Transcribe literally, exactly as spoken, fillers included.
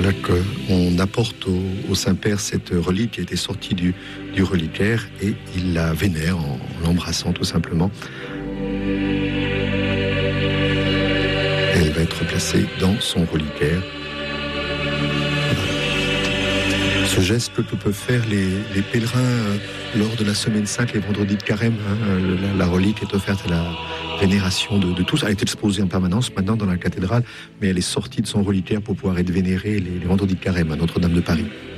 Voilà qu'on apporte au, au Saint-Père cette relique qui a été sortie du, du reliquaire et il la vénère en, en l'embrassant tout simplement. Et elle va être placée dans son reliquaire. Ce geste que peuvent faire les, les pèlerins euh, lors de la semaine sainte, les vendredis de carême, hein, la, la relique est offerte à la vénération de, de tous. Elle est exposée en permanence maintenant dans la cathédrale, mais elle est sortie de son reliquaire pour pouvoir être vénérée les, les vendredis de carême à Notre-Dame de Paris.